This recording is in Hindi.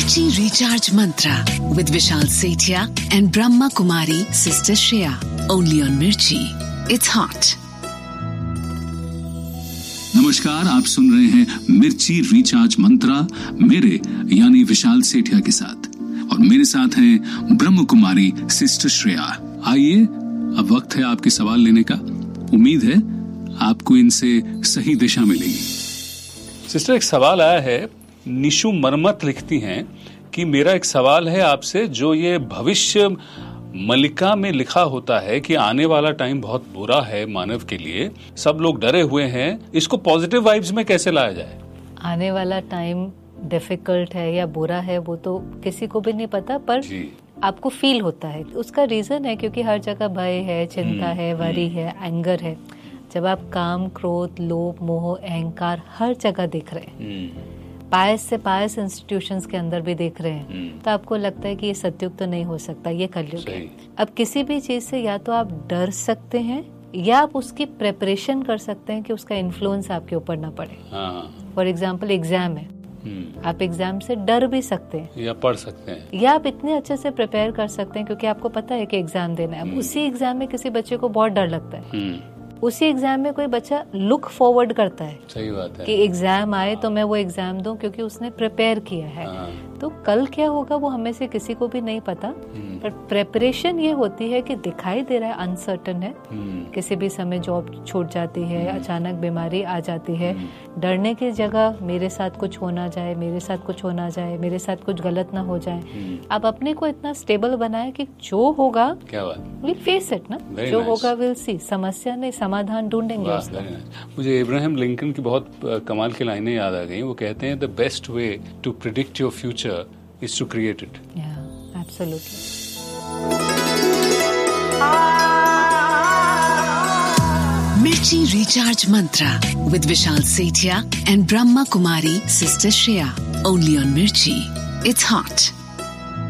Mirchi Recharge Mantra with Vishal Sethia and Brahma Kumari Sister Shreya. Only on Mirchi. It's hot. नमस्कार, आप सुन रहे हैं मिर्ची रिचार्ज मंत्रा मेरे यानी विशाल सेठिया के साथ, और मेरे साथ हैं ब्रह्म कुमारी सिस्टर श्रेया। आइए, अब वक्त है आपके सवाल लेने का। उम्मीद है आपको इनसे सही दिशा मिलेगी। सिस्टर, एक सवाल आया है। निशु मरमत लिखती हैं कि मेरा एक सवाल है आपसे, जो ये भविष्य मलिका में लिखा होता है कि आने वाला टाइम बहुत बुरा है मानव के लिए, सब लोग डरे हुए हैं, इसको पॉजिटिव वाइब्स में कैसे लाया जाए? आने वाला टाइम डिफिकल्ट है या बुरा है वो तो किसी को भी नहीं पता, पर आपको फील होता है। उसका रीजन है क्योंकि हर जगह भय है, चिंता है, वरी है, एंगर है। जब आप काम, क्रोध, लोभ, मोह, अहंकार हर जगह देख रहे हैं, पायस से पायस इंस्टीट्यूशंस के अंदर भी देख रहे हैं, तो आपको लगता है कि ये सत्युग तो नहीं हो सकता, ये कलयुग है। अब किसी भी चीज से या तो आप डर सकते हैं या आप उसकी प्रेपरेशन कर सकते हैं कि उसका इन्फ्लुएंस आपके ऊपर ना पड़े। फॉर एग्जाम्पल, एग्जाम है, आप एग्जाम से डर भी सकते हैं या पढ़ सकते हैं, या आप इतने अच्छे से प्रिपेयर कर सकते हैं क्योंकि आपको पता है कि एग्जाम देना है। अब उसी एग्जाम में किसी बच्चे को बहुत डर लगता है, उसी एग्जाम में कोई बच्चा लुक फॉरवर्ड करता है, सही बात है, कि एग्जाम आए तो मैं वो एग्जाम दूं क्योंकि उसने प्रिपेयर किया है। तो कल क्या होगा वो हमें से किसी को भी नहीं पता, पर प्रेपरेशन ये होती है कि दिखाई दे रहा है अनसर्टन है, किसी भी समय जॉब छूट जाती है, अचानक बीमारी आ जाती है। डरने की जगह मेरे साथ कुछ हो ना जाए, मेरे साथ कुछ हो ना जाए, मेरे साथ कुछ गलत ना हो जाए। आप अपने को इतना स्टेबल बनाए कि जो होगा विल फेस इट ना, जो होगा विल सी। समस्या नहीं, समाधान ढूंढेंगे उसका। मुझे इब्राहिम लिंकन की बहुत कमाल की लाइनें याद आ गई। वो कहते हैं, the best way to predict your future is to create it. Yeah, absolutely. Mirchi Recharge Mantra with Vishal Sethia and Brahma Kumari Sister Shreya. Only on Mirchi. It's hot.